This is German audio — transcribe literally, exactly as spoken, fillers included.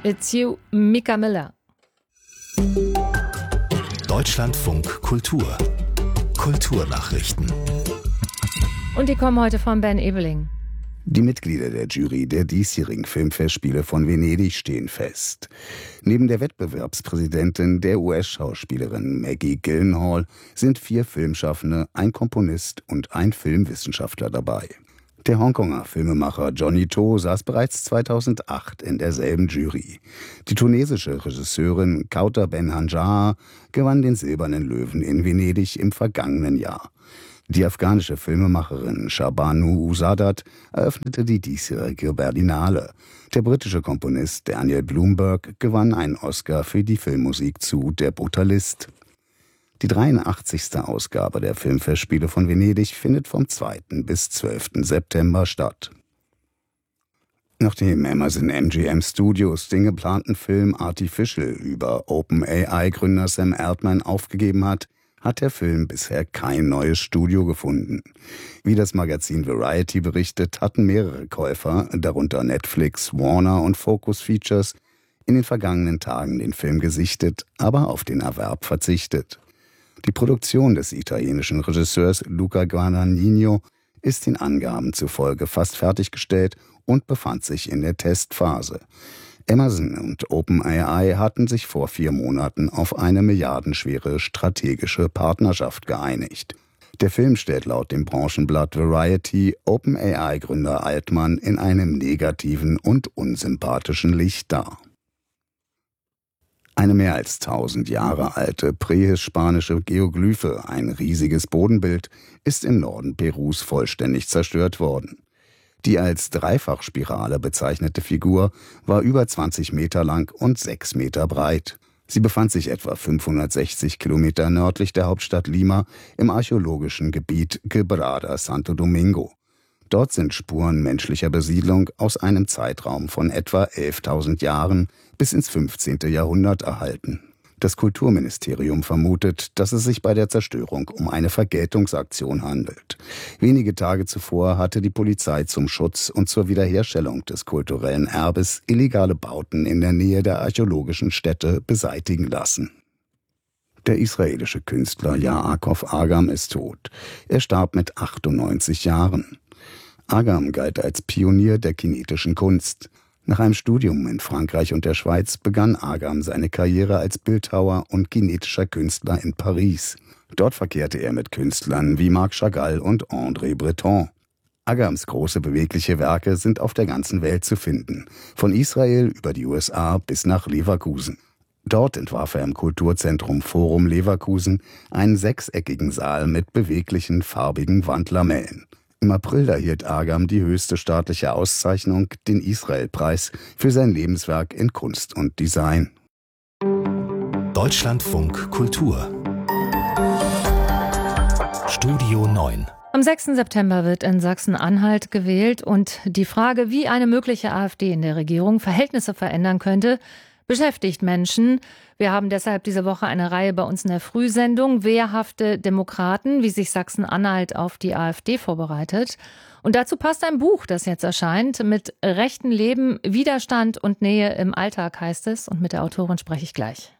It's You, Mika Miller. Deutschlandfunk Kultur. Kulturnachrichten. Und die kommen heute von Ben Ebeling. Die Mitglieder der Jury der diesjährigen Filmfestspiele von Venedig stehen fest. Neben der Wettbewerbspräsidentin, der U S-Schauspielerin Maggie Gyllenhaal, sind vier Filmschaffende, ein Komponist und ein Filmwissenschaftler dabei. Der Hongkonger Filmemacher Johnny To saß bereits zweitausendacht in derselben Jury. Die tunesische Regisseurin Kauter Ben-Hanjar gewann den Silbernen Löwen in Venedig im vergangenen Jahr. Die afghanische Filmemacherin Shabanu Usadat eröffnete die diesjährige Berlinale. Der britische Komponist Daniel Bloomberg gewann einen Oscar für die Filmmusik zu Der Brutalist. Die dreiundachtzigste Ausgabe der Filmfestspiele von Venedig findet vom zweiten bis zwölften September statt. Nachdem Amazon M G M Studios den geplanten Film Artificial über OpenAI-Gründer Sam Altman aufgegeben hat, hat der Film bisher kein neues Studio gefunden. Wie das Magazin Variety berichtet, hatten mehrere Käufer, darunter Netflix, Warner und Focus Features, in den vergangenen Tagen den Film gesichtet, aber auf den Erwerb verzichtet. Die Produktion des italienischen Regisseurs Luca Guadagnino ist den Angaben zufolge fast fertiggestellt und befand sich in der Testphase. Amazon und OpenAI hatten sich vor vier Monaten auf eine milliardenschwere strategische Partnerschaft geeinigt. Der Film stellt laut dem Branchenblatt Variety OpenAI-Gründer Altman in einem negativen und unsympathischen Licht dar. Eine mehr als tausend Jahre alte prähispanische Geoglyphe, ein riesiges Bodenbild, ist im Norden Perus vollständig zerstört worden. Die als Dreifachspirale bezeichnete Figur war über zwanzig Meter lang und sechs Meter breit. Sie befand sich etwa fünfhundertsechzig Kilometer nördlich der Hauptstadt Lima im archäologischen Gebiet Quebrada Santo Domingo. Dort sind Spuren menschlicher Besiedlung aus einem Zeitraum von etwa elftausend Jahren bis ins fünfzehnte Jahrhundert erhalten. Das Kulturministerium vermutet, dass es sich bei der Zerstörung um eine Vergeltungsaktion handelt. Wenige Tage zuvor hatte die Polizei zum Schutz und zur Wiederherstellung des kulturellen Erbes illegale Bauten in der Nähe der archäologischen Stätte beseitigen lassen. Der israelische Künstler Yaakov Agam ist tot. Er starb mit achtundneunzig Jahren. Agam galt als Pionier der kinetischen Kunst. Nach einem Studium in Frankreich und der Schweiz begann Agam seine Karriere als Bildhauer und kinetischer Künstler in Paris. Dort verkehrte er mit Künstlern wie Marc Chagall und André Breton. Agams große bewegliche Werke sind auf der ganzen Welt zu finden, von Israel über die U S A bis nach Leverkusen. Dort entwarf er im Kulturzentrum Forum Leverkusen einen sechseckigen Saal mit beweglichen, farbigen Wandlamellen. Im April erhielt Agam die höchste staatliche Auszeichnung, den Israel-Preis, für sein Lebenswerk in Kunst und Design. Deutschlandfunk Kultur. Studio neun. Am sechsten September wird in Sachsen-Anhalt gewählt und die Frage, wie eine mögliche AfD in der Regierung Verhältnisse verändern könnte, beschäftigt Menschen. Wir haben deshalb diese Woche eine Reihe bei uns in der Frühsendung Wehrhafte Demokraten, wie sich Sachsen-Anhalt auf die AfD vorbereitet. Und dazu passt ein Buch, das jetzt erscheint, mit Rechten Leben, Widerstand und Nähe im Alltag heißt es. Und mit der Autorin spreche ich gleich.